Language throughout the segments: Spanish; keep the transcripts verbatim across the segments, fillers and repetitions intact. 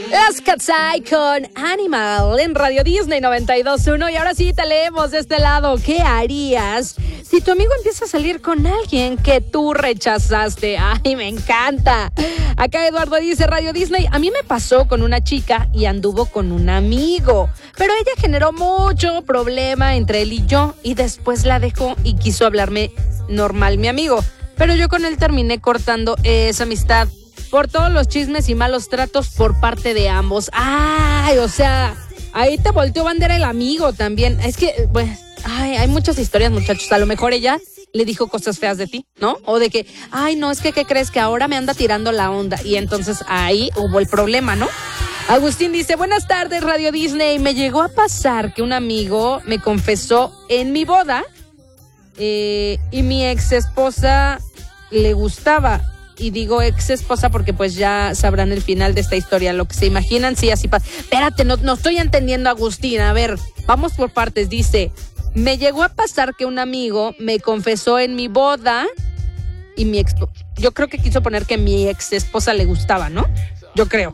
Las Katsai con Animal en Radio Disney noventa y dos punto uno. Y ahora sí te leemos de este lado. ¿Qué harías si tu amigo empieza a salir con alguien que tú rechazaste? Ay, me encanta. Acá Eduardo dice, Radio Disney, a mí me pasó con una chica y anduvo con un amigo, pero ella generó mucho problema entre él y yo y después la dejó y quiso hablarme normal mi amigo, pero yo con él terminé cortando esa amistad por todos los chismes y malos tratos por parte de ambos. Ay, o sea, ahí te volteó bandera el amigo también. Es que, pues, ay, hay muchas historias, muchachos. A lo mejor ella le dijo cosas feas de ti, ¿no? O de que, ay, no, es que, ¿qué crees? Que ahora me anda tirando la onda. Y entonces ahí hubo el problema, ¿no? Agustín dice, buenas tardes, Radio Disney. Me llegó a pasar que un amigo me confesó en mi boda eh, y mi ex esposa le gustaba. Y digo ex esposa porque pues ya sabrán el final de esta historia, lo que se imaginan, sí, así pasa. Espérate, no, no estoy entendiendo, Agustín, a ver, vamos por partes. Dice, me llegó a pasar que un amigo me confesó en mi boda y mi ex, yo creo que quiso poner que mi ex esposa le gustaba, ¿no? Yo creo.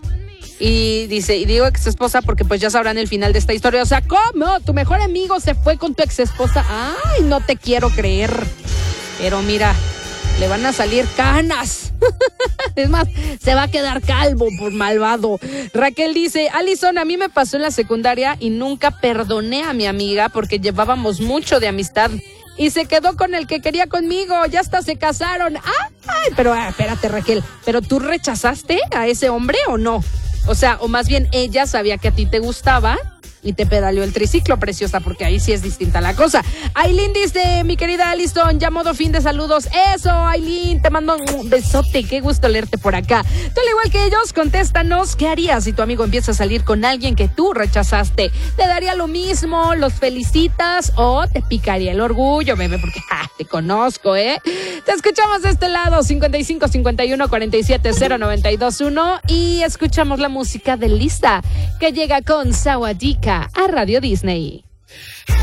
Y dice, y digo ex esposa porque pues ya sabrán el final de esta historia. O sea, ¿cómo? Tu mejor amigo se fue con tu ex esposa. Ay, no te quiero creer. Pero mira, le van a salir canas. Es más, se va a quedar calvo por malvado. Raquel dice, Alison, a mí me pasó en la secundaria y nunca perdoné a mi amiga porque llevábamos mucho de amistad y se quedó con el que quería conmigo. Ya hasta se casaron. Ay, pero ah, espérate, Raquel, ¿pero tú rechazaste a ese hombre o no? O sea, o más bien ella sabía que a ti te gustaba y te pedaleó el triciclo, preciosa, porque ahí sí es distinta la cosa. Aileen dice, mi querida Alison, ya modo fin de saludos. Eso, Aileen, te mando un besote, qué gusto leerte por acá. Tú, al igual que ellos, contéstanos, ¿qué harías si tu amigo empieza a salir con alguien que tú rechazaste? ¿Te daría lo mismo, los felicitas o te picaría el orgullo, bebé? Porque ja, te conozco, ¿eh? Te escuchamos de este lado, cincuenta y cinco, cincuenta y uno, cuarenta y siete, cero, noventa y dos, uno, y escuchamos la música de Lisa, que llega con Sawadika a Radio Disney.